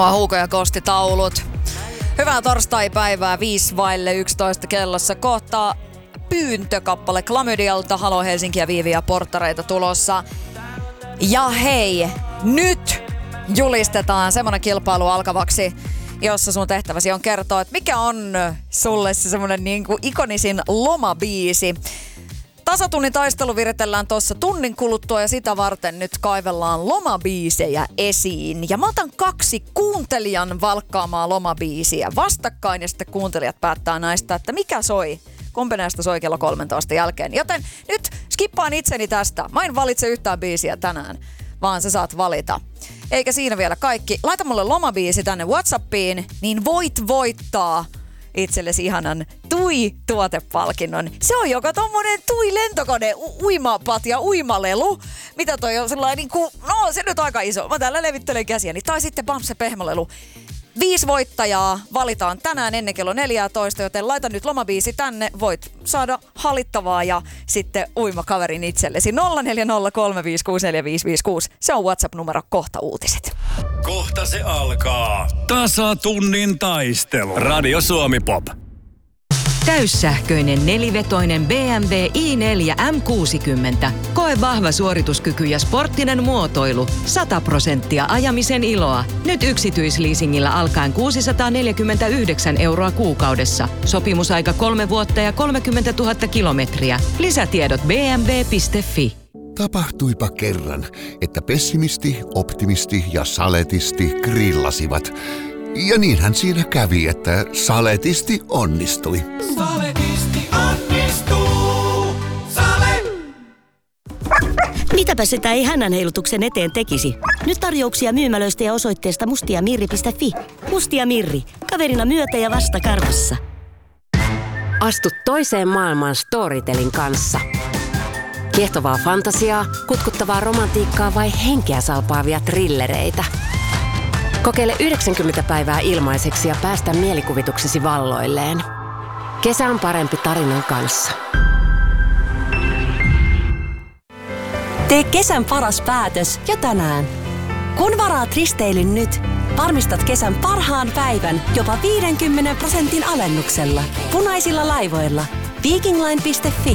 Huuko ja Kosti taulut. Hyvää torstai-päivää 5:11 kellossa. Kohta pyyntökappale Klamydialta. Halo Helsinki ja Viivi ja Porttareita tulossa. Ja hei, nyt julistetaan semmonen kilpailu alkavaksi, jossa sun tehtäväsi on kertoa, että mikä on sulle se semmonen niinku ikonisin lomabiisi. Tasatunnin taistelu viritellään tuossa tunnin kuluttua ja sitä varten nyt kaivellaan lomabiisejä esiin. Ja mä otan 2 kuuntelijan valkkaamaa lomabiisiä vastakkain ja sitten kuuntelijat päättää näistä, että mikä soi. Kumpi näistä soi kello 13 jälkeen. Joten nyt skippaan itseni tästä. Mä en valitse yhtään biisiä tänään, vaan sä saat valita. Eikä siinä vielä kaikki. Laita mulle lomabiisi tänne WhatsAppiin, niin voit voittaa itsellesi ihanan Tui-tuotepalkinnon. Se on joko tommonen Tui-lentokone, uimapatja, uimalelu. Mitä toi on sellainen niinku, no se nyt aika iso. Mä täällä levittelen käsiäni. Tai sitten Bamse pehmolelu. 5 voittajaa valitaan tänään ennen kello 14, joten laita nyt lomabiisi tänne. Voit saada halittavaa ja sitten uimakaverin itsellesi. 0403564556. Se on WhatsApp-numero, kohta uutiset. Kohta se alkaa. Tasatunnin taistelu. Radio Suomi Pop. Täyssähköinen nelivetoinen BMW i4 M60. Koe vahva suorituskyky ja sporttinen muotoilu. 100% ajamisen iloa. Nyt yksityisleasingillä alkaen 649 € kuukaudessa. Sopimusaika 3 vuotta ja 30 000 kilometriä. Lisätiedot bmw.fi. Tapahtuipa kerran, että pessimisti, optimisti ja saletisti grillasivat. Ja niinhän siinä kävi, että saletisti onnistui. Saletisti onnistuu. Sale! Mitäpä sitä ei hännänheilutuksen eteen tekisi? Nyt tarjouksia myymälöistä ja osoitteesta mustiamirri.fi. Mustia Mirri. Kaverina myötä ja vasta karvassa. Astu toiseen maailmaan Storytelin kanssa. Kiehtovaa fantasiaa, kutkuttavaa romantiikkaa vai henkeä salpaavia trillereitä. Kokeile 90 päivää ilmaiseksi ja päästä mielikuvituksesi valloilleen. Kesä on parempi tarinan kanssa. Tee kesän paras päätös jo tänään. Kun varaat risteilyn nyt, varmistat kesän parhaan päivän jopa 50% alennuksella. Punaisilla laivoilla. Vikingline.fi